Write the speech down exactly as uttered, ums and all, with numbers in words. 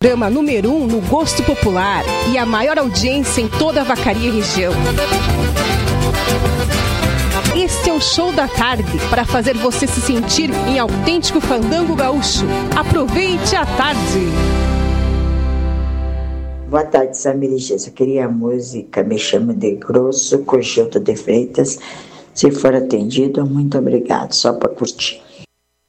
Programa número um no gosto popular e a maior audiência em toda a Vacaria e região. Este é o Show da Tarde, para fazer você se sentir em autêntico fandango gaúcho. Aproveite a tarde. Boa tarde, Samir. Eu queria a música Me Chama de Grosso, com Gilda de Freitas. Se for atendido, muito obrigado. Só para curtir.